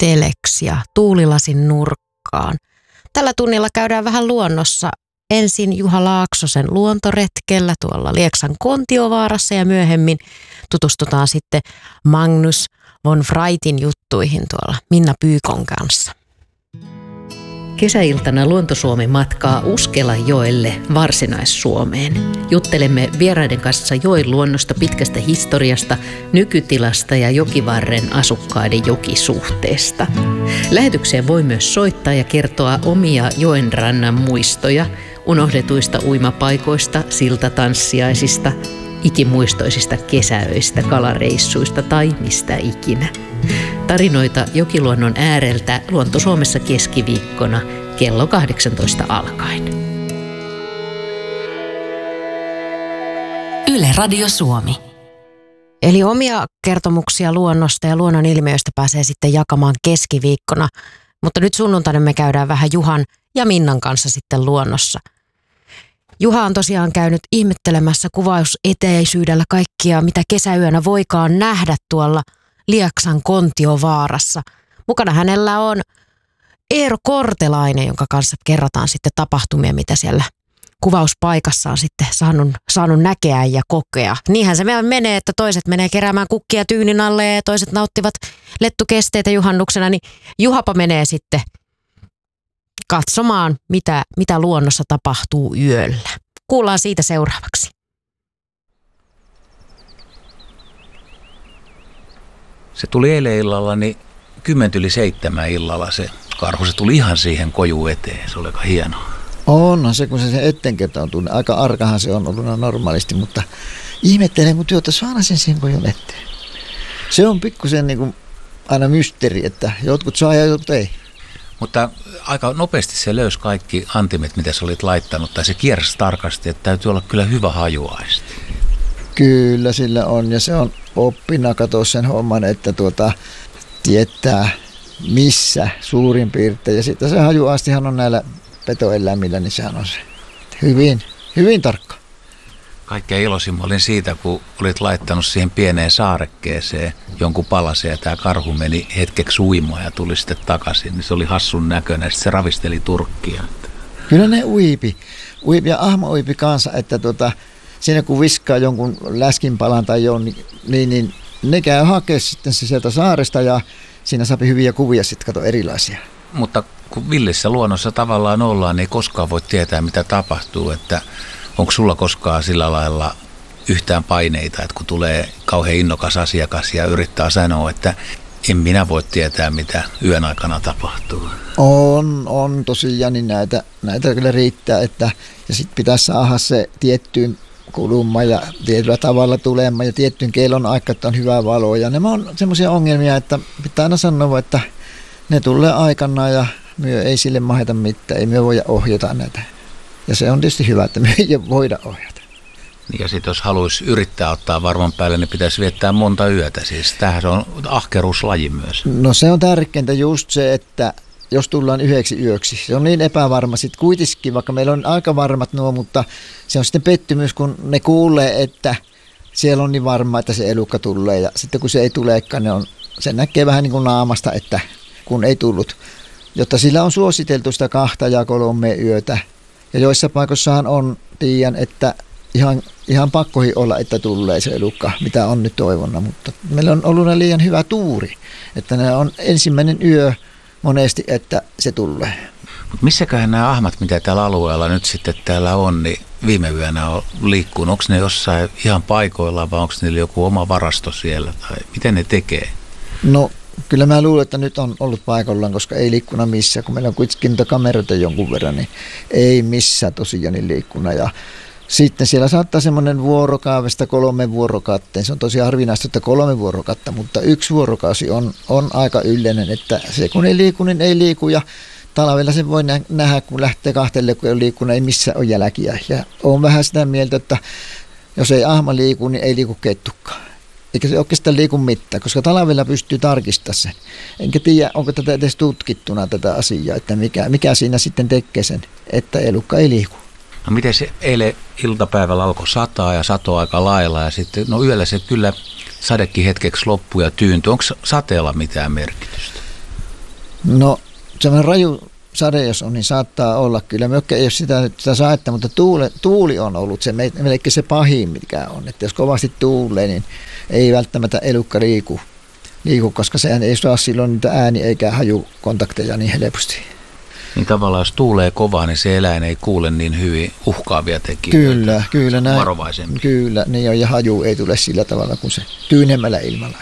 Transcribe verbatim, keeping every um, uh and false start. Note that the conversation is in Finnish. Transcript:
teleksia tuulilasin nurkkaan. Tällä tunnilla käydään vähän luonnossa. Ensin Juha Laaksosen luontoretkellä tuolla Lieksan Kontiovaarassa ja myöhemmin tutustutaan sitten Magnus von Wrightin juttuihin tuolla Minna Pyykon kanssa. Kesäiltana Luontosuomi matkaa Uskelajoelle Varsinais-Suomeen. Juttelemme vieraiden kanssa joen luonnosta, pitkästä historiasta, nykytilasta ja jokivarren asukkaiden jokisuhteesta. Lähetykseen voi myös soittaa ja kertoa omia joen rannan muistoja, unohdetuista uimapaikoista, siltatanssiaisista, ikimuistoisista kesäöistä, kalareissuista tai mistä ikinä. Tarinoita jokiluonnon ääreltä Luonto-Suomessa keskiviikkona kello kahdeksantoista alkaen. Yle Radio Suomi. Eli omia kertomuksia luonnosta ja luonnon ilmiöistä pääsee sitten jakamaan keskiviikkona, mutta nyt sunnuntaina me käydään vähän Juhan ja Minnan kanssa sitten luonnossa. Juha on tosiaan käynyt ihmettelemässä kuvauseteisyydellä kaikkia, mitä kesäyönä voikaan nähdä tuolla Lieksan Kontiovaarassa. Mukana hänellä on Eero Kortelainen, jonka kanssa kerrotaan sitten tapahtumia, mitä siellä kuvauspaikassa on sitten saanut, saanut näkeä ja kokea. Niinhän se menee, että toiset menee keräämään kukkia tyynin alle ja toiset nauttivat lettukesteitä juhannuksena, niin Juhapa menee sitten katsomaan, mitä, mitä luonnossa tapahtuu yöllä. Kuullaan siitä seuraavaksi. Se tuli eilen illalla, niin kymmentä yli seitsemän illalla se karhu. Se tuli ihan siihen kojuun eteen. Se oli aika hienoa. On se, kun se sen eteenkerta on tunne. Aika arkahan se on ollut normaalisti, mutta ihmettelen, kun työtä saada sen siihen kojun eteen. Se on pikkusen niin kuin aina mysteeri, että jotkut saa ja jotkut ei. Mutta aika nopeasti se löysi kaikki antimet, mitä sä olit laittanut, tai se kiersi tarkasti, että täytyy olla kyllä hyvä hajuaisti. Kyllä sillä on, ja se on oppina katsoa sen homman, että tuota, tietää missä suurin piirtein. Ja sitten se hajuaistihan on näillä petoeläimillä, niin sehän on se hyvin, hyvin tarkka. Kaikkein iloisin olin siitä, kun olit laittanut siihen pieneen saarekkeeseen jonkun palasen ja tämä karhu meni hetkeksi uimaan ja tuli sitten takaisin. Niin se oli hassun näköinen ja sitten se ravisteli turkkia. Kyllä ne uipi. Uipi ja ahma uipi kanssa, että tuota, siinä kun viskaa jonkun läskinpalan tai jonkun, niin, niin ne käy hakea sitten se sieltä saaresta ja siinä saa hyviä kuvia sitten, kato erilaisia. Mutta kun villissä luonnossa tavallaan ollaan, niin ei koskaan voi tietää mitä tapahtuu, että onko sulla koskaan sillä lailla yhtään paineita, että kun tulee kauhean innokas asiakas ja yrittää sanoa, että en minä voi tietää, mitä yön aikana tapahtuu? On, on tosiaan, niin näitä, näitä kyllä riittää, että ja sitten pitäisi saada se tiettyyn kuluma ja tietyllä tavalla tulemaan ja tiettyyn kellon aikaan, että on hyvää valoa. Ja nämä on semmoisia ongelmia, että pitää aina sanoa, että ne tulee aikana ja me ei sille maheta mitään, ei me voida ohjata näitä. Ja se on tietysti hyvä, että me ei voida ohjata. Ja sitten jos haluaisi yrittää ottaa varman päälle, niin pitäisi viettää monta yötä. Siis tämähän on ahkeruuslaji myös. No se on tärkeintä just se, että jos tullaan yhdeksi yöksi. Se on niin epävarma sitten kuitenkin, vaikka meillä on aika varmat nuo, mutta se on sitten pettymys, kun ne kuulee, että siellä on niin varma, että se elukka tulee. Ja sitten kun se ei tulekaan, ne on, se näkee vähän niin kuin naamasta, että kun ei tullut. Jotta sillä on suositeltu sitä kahta ja kolme yötä. Ja joissa paikossahan on, tiedän, että ihan, ihan pakkohi olla, että tulee se elukka, mitä on nyt toivonna. Mutta meillä on ollut liian hyvä tuuri, että ne on ensimmäinen yö monesti, että se tulee. Mut missäköhän nämä ahmat, mitä täällä alueella nyt sitten täällä on, niin viime yönä on liikkunut? Onko ne jossain ihan paikoillaan vai onko niillä joku oma varasto siellä? Tai miten ne tekee? No kyllä mä luulen, että nyt on ollut paikallaan, koska ei liikkuna missään. Kun meillä on kuitenkin kameroita jonkun verran, niin ei missään tosiaan niin liikkuna. Ja sitten siellä saattaa semmoinen vuorokaavesta kolme vuorokauteen. Se on tosiaan harvinaista, että kolme vuorokautta, mutta yksi vuorokausi on, on aika yleinen, että se kun ei liiku, niin ei liiku. Ja talvella sen voi nähdä, kun lähtee kahtelle, kun ei liikkuna, ei missään ole jälkiä. Ja on vähän sitä mieltä, että jos ei ahma liiku, niin ei liiku kettukaan. Eikä se oikeastaan liiku mitään, koska talvella pystyy tarkistamaan sen. Enkä tiedä, onko tätä edes tutkittuna tätä asiaa, että mikä, mikä siinä sitten tekee sen, että elukka ei liiku. No miten se eilen iltapäivällä alkoi sataa ja satoi aika lailla ja sitten no yöllä se kyllä sadekin hetkeksi loppui ja tyyntyi. Onko sateella mitään merkitystä? No semmoinen raju sade, jos on, niin saattaa olla kyllä. Mökkä ei ole sitä, sitä saetta, mutta tuuli, tuuli on ollut se, melkein se pahin, mikä on. Että jos kovasti tuulee, niin ei välttämättä elukka liiku, liiku, koska sehän ei saa silloin niitä ääni- eikä hajukontakteja niin helposti. Niin tavallaan jos tuulee kovaa, niin se eläin ei kuule niin hyvin uhkaavia tekijöitä. Kyllä, kyllä näin. Varovaisempi. Kyllä, niin on, ja haju ei tule sillä tavalla kuin se tyynemmällä ilmalla.